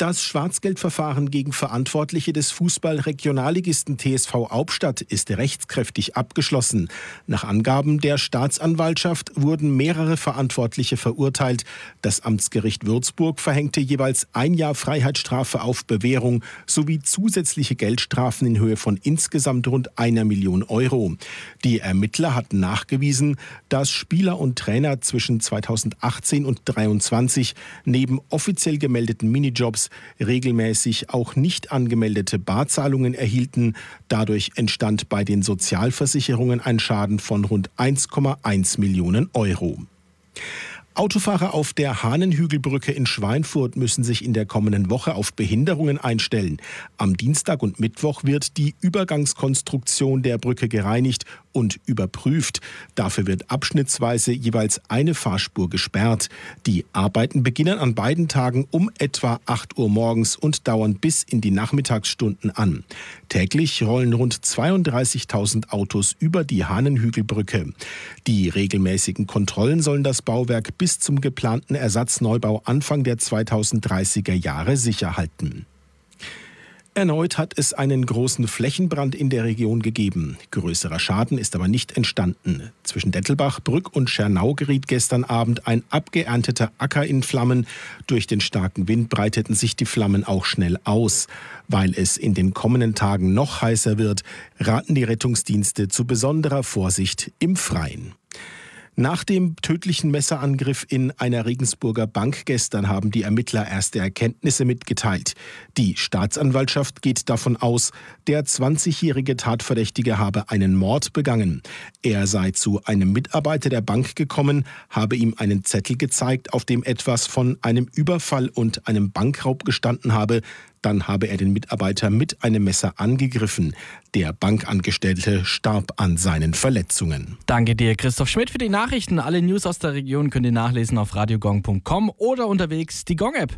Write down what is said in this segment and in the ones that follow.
Das Schwarzgeldverfahren gegen Verantwortliche des Fußball-Regionalligisten TSV Aubstadt ist rechtskräftig abgeschlossen. Nach Angaben der Staatsanwaltschaft wurden mehrere Verantwortliche verurteilt. Das Amtsgericht Würzburg verhängte jeweils 1 Jahr Freiheitsstrafe auf Bewährung sowie zusätzliche Geldstrafen in Höhe von insgesamt rund 1 Million Euro. Die Ermittler hatten nachgewiesen, dass Spieler und Trainer zwischen 2018 und 2023 neben offiziell gemeldeten Minijobs regelmäßig auch nicht angemeldete Barzahlungen erhielten. Dadurch entstand bei den Sozialversicherungen ein Schaden von rund 1,1 Millionen Euro. Autofahrer auf der Hahnenhügelbrücke in Schweinfurt müssen sich in der kommenden Woche auf Behinderungen einstellen. Am Dienstag und Mittwoch wird die Übergangskonstruktion der Brücke gereinigt und überprüft. Dafür wird abschnittsweise jeweils eine Fahrspur gesperrt. Die Arbeiten beginnen an beiden Tagen um etwa 8 Uhr morgens und dauern bis in die Nachmittagsstunden an. Täglich rollen rund 32.000 Autos über die Hahnenhügelbrücke. Die regelmäßigen Kontrollen sollen das Bauwerk bis zum geplanten Ersatzneubau Anfang der 2030er Jahre sicher halten. Erneut hat es einen großen Flächenbrand in der Region gegeben. Größerer Schaden ist aber nicht entstanden. Zwischen Dettelbach, Brück und Schernau geriet gestern Abend ein abgeernteter Acker in Flammen. Durch den starken Wind breiteten sich die Flammen auch schnell aus. Weil es in den kommenden Tagen noch heißer wird, raten die Rettungsdienste zu besonderer Vorsicht im Freien. Nach dem tödlichen Messerangriff in einer Regensburger Bank gestern haben die Ermittler erste Erkenntnisse mitgeteilt. Die Staatsanwaltschaft geht davon aus, der 20-jährige Tatverdächtige habe einen Mord begangen. Er sei zu einem Mitarbeiter der Bank gekommen, habe ihm einen Zettel gezeigt, auf dem etwas von einem Überfall und einem Bankraub gestanden habe. Dann habe er den Mitarbeiter mit einem Messer angegriffen. Der Bankangestellte starb an seinen Verletzungen. Danke dir, Christoph Schmidt, für die Nachrichten. Alle News aus der Region könnt ihr nachlesen auf radiogong.com oder unterwegs die Gong-App.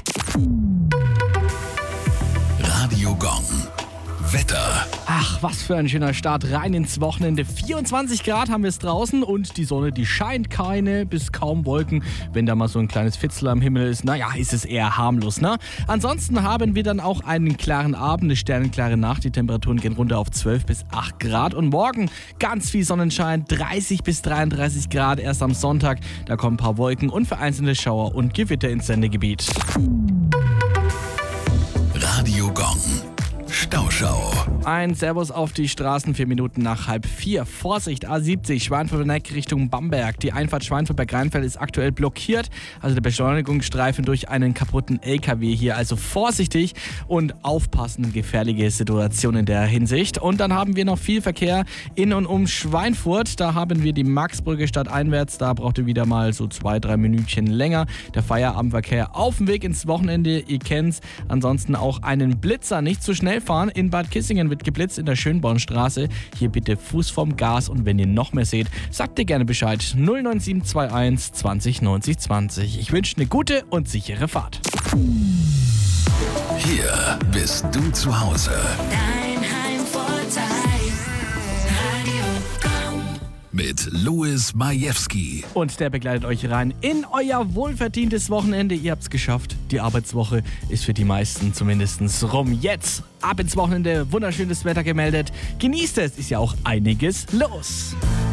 Radio Gong. Wetter. Ach, was für ein schöner Start rein ins Wochenende. 24 Grad haben wir es draußen und die Sonne, die scheint keine bis kaum Wolken. Wenn da mal so ein kleines Fitzel am Himmel ist, naja, ist es eher harmlos, ne? Ansonsten haben wir dann auch einen klaren Abend, eine sternenklare Nacht. Die Temperaturen gehen runter auf 12 bis 8 Grad. Und morgen ganz viel Sonnenschein, 30 bis 33 Grad. Erst am Sonntag, da kommen ein paar Wolken und vereinzelte Schauer und Gewitter ins Sendegebiet. Radio Gong. Stauschau. Ein Servus auf die Straßen, 4 Minuten nach 3:30. Vorsicht, A70, Schweinfurt-Neck Richtung Bamberg. Die Einfahrt Schweinfurt-Berg-Rheinfeld ist aktuell blockiert. Also der Beschleunigungsstreifen durch einen kaputten LKW hier. Also vorsichtig und aufpassen, gefährliche Situation in der Hinsicht. Und dann haben wir noch viel Verkehr in und um Schweinfurt. Da haben wir die Maxbrücke stadteinwärts. Da braucht ihr wieder mal so 2-3 Minütchen länger. Der Feierabendverkehr auf dem Weg ins Wochenende. Ihr kennt's. Ansonsten auch einen Blitzer. Nicht zu schnell fahren. In Bad Kissingen wird geblitzt in der Schönbornstraße. Hier bitte Fuß vom Gas und wenn ihr noch mehr seht, sagt ihr gerne Bescheid. 09721 20 90 20. Ich wünsche eine gute und sichere Fahrt. Hier bist du zu Hause. Dein Heimvorteil. Radio Gong. Mit Louis Majewski. Und der begleitet euch rein in euer wohlverdientes Wochenende. Ihr habt's geschafft. Die Arbeitswoche ist für die meisten zumindest rum. Jetzt ab ins Wochenende. Wunderschönes Wetter gemeldet. Genießt es. Ist ja auch einiges los.